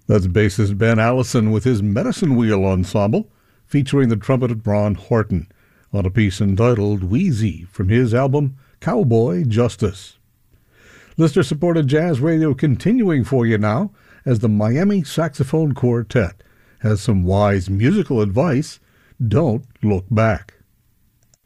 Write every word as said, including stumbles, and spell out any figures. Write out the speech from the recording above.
That's bassist Ben Allison with his Medicine Wheel Ensemble, featuring the trumpeter Ron Horton, on a piece entitled Wheezy from his album Cowboy Justice. Listener-supported jazz radio continuing for you now as the Miami Saxophone Quartet has some wise musical advice. Don't look back.